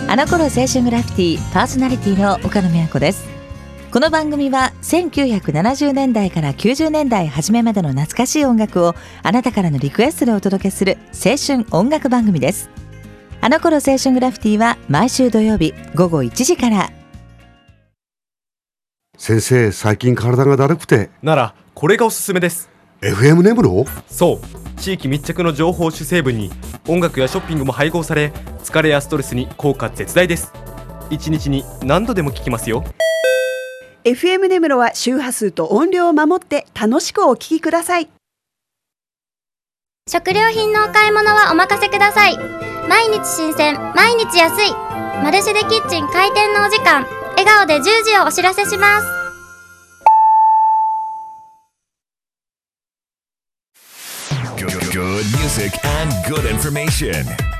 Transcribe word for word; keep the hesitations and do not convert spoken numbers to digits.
あの頃青春グラフィティパーソナリティの岡野美和子です。この番組はせんきゅうひゃくななじゅうねんだいからきゅうじゅうねんだい初めまでの懐かしい音楽をあなたからのリクエストでお届けする青春音楽番組です。あの頃青春グラフィティは毎週土曜日ごごいちじから。 先生、最近体がだるくて。 ならこれがおすすめです。 エフエム ネムロ？ そう地域密着の情報主成分に音楽やショッピングも配合され、疲れやストレスに効果絶大です。いちにちに何度でも聞きますよ。 エフエム ネムロは周波数と音量を守って楽しくお聞きください。 食料品のお買い物はお任せください。毎日新鮮、毎日安い。マルシェでキッチン開店のお時間、笑顔でじゅうじをお知らせします。 Good music and good information.